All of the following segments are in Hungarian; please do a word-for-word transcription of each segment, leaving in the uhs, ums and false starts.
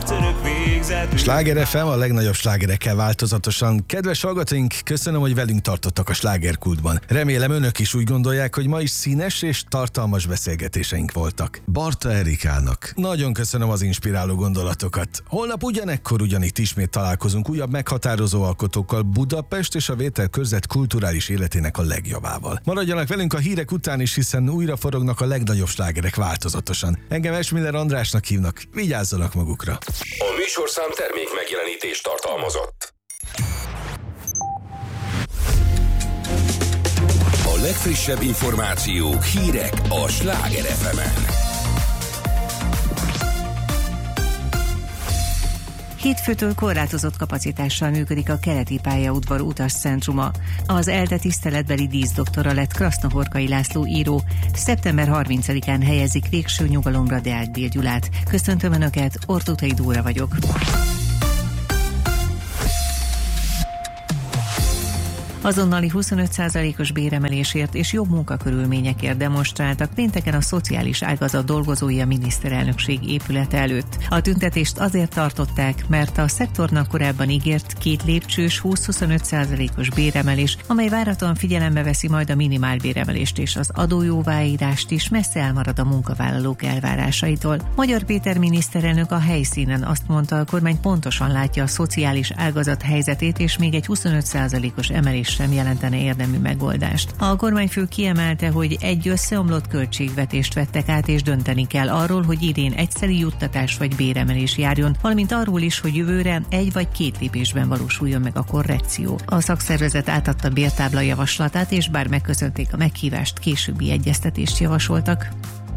török végzetű. Sláger ef em a legnagyobb slágerekkel változatosan. Kedves hallgatóink, köszönöm, hogy velünk tartottak a slágerkultban. Remélem önök is úgy gondolják, hogy ma is színes és tartalmas beszélgetéseink voltak. Barta Erikának nagyon köszönöm az inspiráló gondolatokat. Holnap ugyanekkor ugyanitt ismét találkozunk újabb meghatározó alkotókkal Budapest és a Vételkörzet kulturális életének a legjobbával. Maradjanak velünk a hírek után is, hiszen újra forognak a legnagyobb slágerek változatosan. Engem Esmiller Andrásnak hívnak, vigyázzanak magukra. A műsorszám termék megjelenítést tartalmazott. A legfrissebb információk, hírek a Sláger ef emen. Hétfőtől korlátozott kapacitással működik a keleti pályaudvar utascentruma. Az ELTE tiszteletbeli díszdoktora lett Krasznahorkai László író. Szeptember harmincadikán helyezik végső nyugalomra Deák Bél Gyulát. Köszöntöm Önöket, Ortutai Dóra vagyok. Azonnali huszonöt százalékos béremelésért és jobb munkakörülményekért demonstráltak pénteken a szociális ágazat dolgozói a miniszterelnökség épülete előtt. A tüntetést azért tartották, mert a szektornak korábban ígért két lépcsős húsz-huszonöt százalékos béremelés, amely várhatóan figyelembe veszi majd a minimálbéremelést és az adójóváírást is, messze elmarad a munkavállalók elvárásaitól. Magyar Péter miniszterelnök a helyszínen azt mondta, a kormány pontosan látja a szociális ágazat helyzetét, és még egy huszonöt százalékos emelés sem jelentene érdemű megoldást. A kormányfő kiemelte, hogy egy összeomlott költségvetést vettek át, és dönteni kell arról, hogy idén egyszeri juttatás vagy béremelés járjon, valamint arról is, hogy jövőre egy vagy két lépésben valósuljon meg a korrekció. A szakszervezet átadta bértábla javaslatát, és bár megköszönték a meghívást, későbbi egyeztetést javasoltak.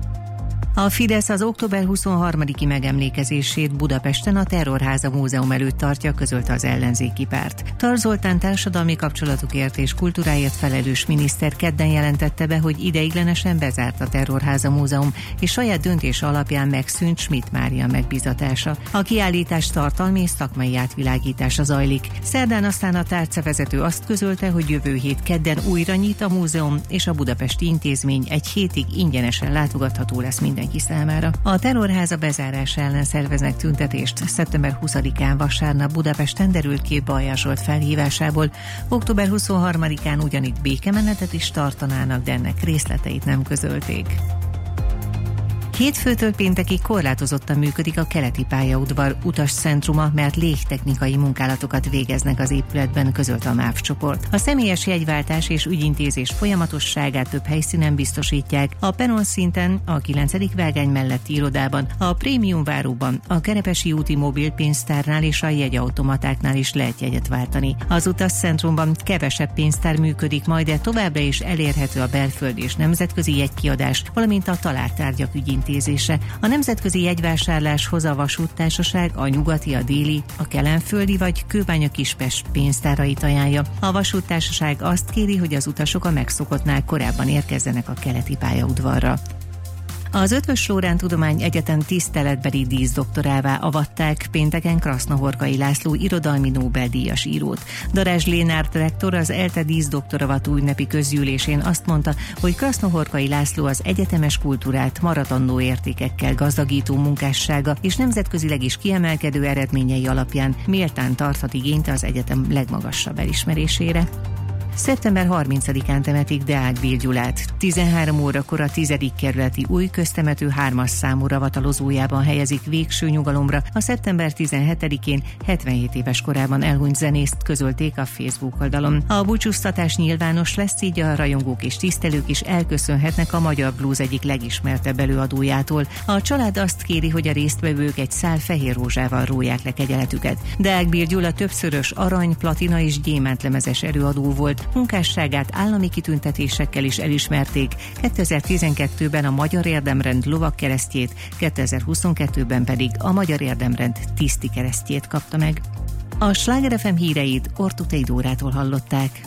A Fidesz az október huszonharmadiki megemlékezését Budapesten a Terrorháza Múzeum előtt tartja, közölte az ellenzéki párt. Tar Zoltán társadalmi kapcsolatokért és kultúráért felelős miniszter kedden jelentette be, hogy ideiglenesen bezárt a Terrorháza Múzeum, és saját döntése alapján megszűnt Schmidt Mária megbízatása. A kiállítás tartalmi és szakmai átvilágítása zajlik. Szerdán aztán a tárcavezető azt közölte, hogy jövő hét kedden újra nyit a múzeum, és a budapesti intézmény egy hétig ingyenesen látogatható lesz minden számára. A Terrorháza bezárása ellen szerveznek tüntetést. Szeptember huszadikán vasárnap Budapesten derült ki Bajer Zsolt felhívásából. Október huszonharmadikán ugyanitt békemenetet is tartanának, de ennek részleteit nem közölték. Hétfőtől péntekig korlátozottan működik a keleti pályaudvar utascentruma, mert légtechnikai munkálatokat végeznek az épületben, közölte a MÁV csoport. A személyes jegyváltás és ügyintézés folyamatosságát több helyszínen biztosítják, a peron szinten, a kilencedik vágány melletti irodában, a prémium váróban, a Kerepesi úti mobilpénztárnál és a jegyautomatáknál is lehet jegyet váltani. Az utascentrumban kevesebb pénztár működik majd, de továbbra is elérhető a belföldi és nemzetközi jegykiadás, valamint a talált tárgyak ügyintézése. A nemzetközi jegyvásárláshoz a vasúttársaság a nyugati, a déli, a kelenföldi vagy Kőbánya-Kispest pénztárait ajánlja. A vasúttársaság azt kéri, hogy az utasok a megszokottnál korábban érkezzenek a keleti pályaudvarra. Az Eötvös Loránd Tudományegyetem tiszteletbeli díszdoktorává avatták pénteken Krasznahorkai László irodalmi Nobel-díjas írót. Darázs Lénárt rektor az ELTE díszdoktoravatú ünnepi közgyűlésén azt mondta, hogy Krasznahorkai László az egyetemes kultúrát maradandó értékekkel gazdagító munkássága és nemzetközileg is kiemelkedő eredményei alapján méltán tarthat igényt az egyetem legmagasabb elismerésére. Szeptember harmincadikán temetik Deák Bél Gyulát. tizenhárom órakor a tizedik kerületi új köztemető hármas számú ravatalozójában helyezik végső nyugalomra a szeptember tizenhetedikén hetvenhét éves korában elhunyt zenészt, közölték a Facebook oldalon. A búcsúztatás nyilvános lesz, így a rajongók és tisztelők is elköszönhetnek a magyar blues egyik legismertebb előadójától. A család azt kéri, hogy a résztvevők egy szál fehér rózsával róják le kegyeletüket. Deák Bél Gyula többszörös arany, platina és gyémántlemezes előadó volt. Munkásságát állami kitüntetésekkel is elismerték, kétezer-tizenkettőben a Magyar Érdemrend lovagkeresztjét, kétezer-huszonkettőben pedig a Magyar Érdemrend tiszti keresztjét kapta meg. A Sláger ef em híreit Ortutai Dórától hallották.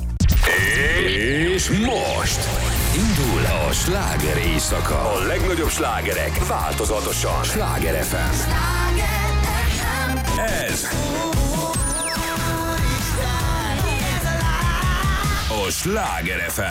És most indul a sláger éjszaka. A legnagyobb slágerek változatosan. Sláger ef em. Ez a Sláger ef em.